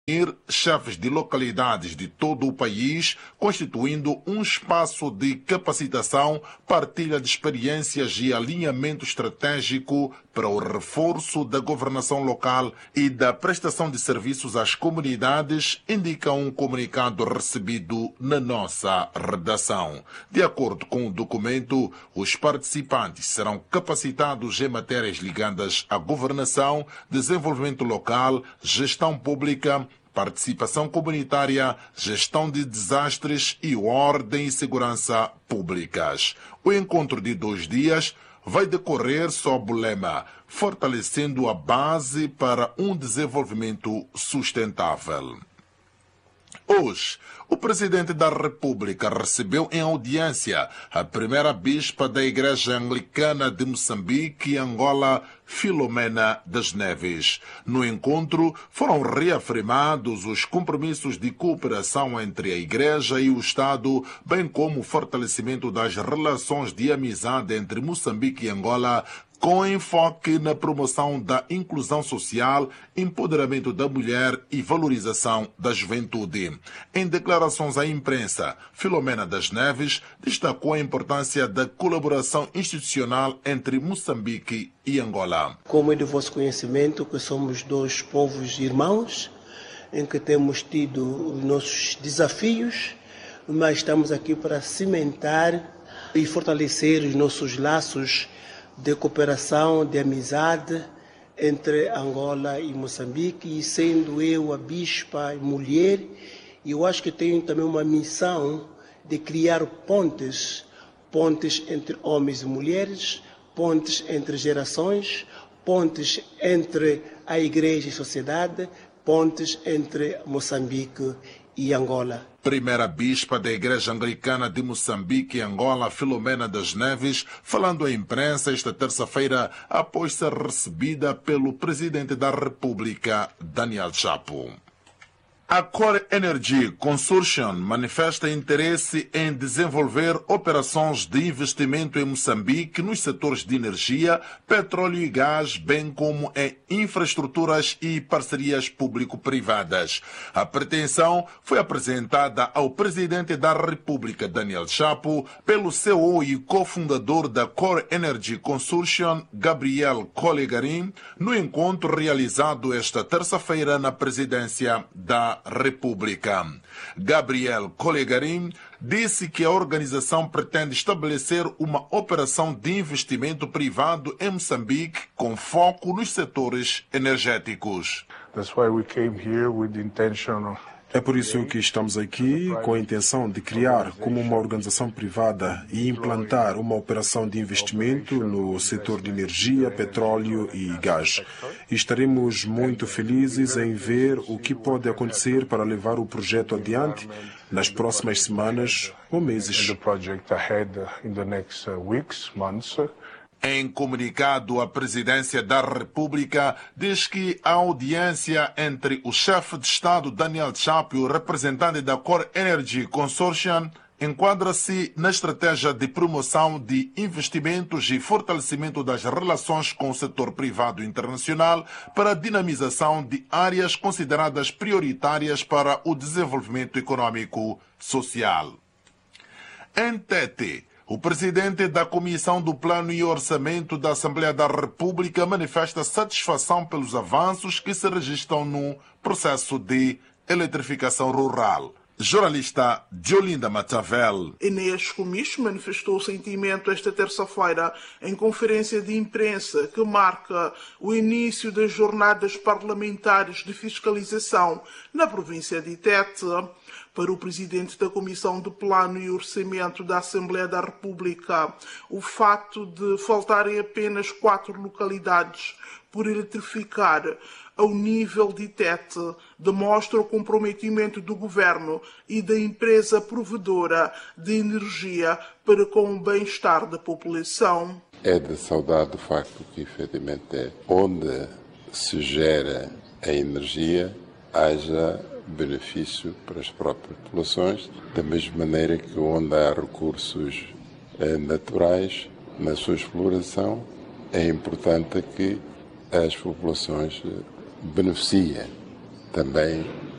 chefes de localidades de todo o país, constituindo um espaço de capacitação, partilha de experiências e alinhamento estratégico para o reforço da governação local e da prestação de serviços às comunidades, indica um comunicado recebido na nossa redação. De acordo com o documento, os participantes serão capacitados em matérias ligadas à governação, desenvolvimento local, gestão pública, participação comunitária, gestão de desastres e ordem e segurança públicas. O encontro de 2 dias vai decorrer sob o lema Fortalecendo a Base para um Desenvolvimento Sustentável. Hoje, o presidente da República recebeu em audiência a primeira bispa da Igreja Anglicana de Moçambique e Angola, Filomena das Neves. No encontro, foram reafirmados os compromissos de cooperação entre a Igreja e o Estado, bem como o fortalecimento das relações de amizade entre Moçambique e Angola, com enfoque na promoção da inclusão social, empoderamento da mulher e valorização da juventude. Em declarações à imprensa, Filomena das Neves destacou a importância da colaboração institucional entre Moçambique e Angola. Como é de vosso conhecimento, que somos 2 povos irmãos, em que temos tido os nossos desafios, mas estamos aqui para cimentar e fortalecer os nossos laços de cooperação, de amizade entre Angola e Moçambique, e sendo eu a bispa mulher, eu acho que tenho também uma missão de criar pontes entre homens e mulheres, pontes entre gerações, pontes entre a Igreja e a sociedade, pontes entre Moçambique e Angola. Primeira bispa da Igreja Anglicana de Moçambique e Angola, Filomena das Neves, falando à imprensa esta terça-feira após ser recebida pelo presidente da República, Daniel Chapo. A Core Energy Consortium manifesta interesse em desenvolver operações de investimento em Moçambique nos setores de energia, petróleo e gás, bem como em infraestruturas e parcerias público-privadas. A pretensão foi apresentada ao presidente da República, Daniel Chapo, pelo CEO e cofundador da Core Energy Consortium, Gabriel Collegarim, no encontro realizado esta terça-feira na presidência da República. Gabriel Collegarim disse que a organização pretende estabelecer uma operação de investimento privado em Moçambique com foco nos setores energéticos. É por isso que estamos aqui com a intenção de criar como uma organização privada e implantar uma operação de investimento no setor de energia, petróleo e gás. E estaremos muito felizes em ver o que pode acontecer para levar o projeto adiante nas próximas semanas ou meses. Em comunicado, a Presidência da República diz que a audiência entre o chefe de Estado Daniel Chapo e o representante da Core Energy Consortium enquadra-se na estratégia de promoção de investimentos e fortalecimento das relações com o setor privado internacional para a dinamização de áreas consideradas prioritárias para o desenvolvimento econômico social. Em Tete, o presidente da Comissão do Plano e Orçamento da Assembleia da República manifesta satisfação pelos avanços que se registram no processo de eletrificação rural. Jornalista Diolinda Matavel. Enéas Comicho manifestou o sentimento esta terça-feira em conferência de imprensa que marca o início das jornadas parlamentares de fiscalização na província de Tete. Para o presidente da Comissão de Plano e Orçamento da Assembleia da República, o fato de faltarem apenas 4 localidades por eletrificar ao nível de Tete demonstra o comprometimento do governo e da empresa provedora de energia para com o bem-estar da população. É de saudade o facto que, efetivamente, onde se gera a energia, haja benefício para as próprias populações, da mesma maneira que onde há recursos naturais na sua exploração, é importante que as populações beneficiem também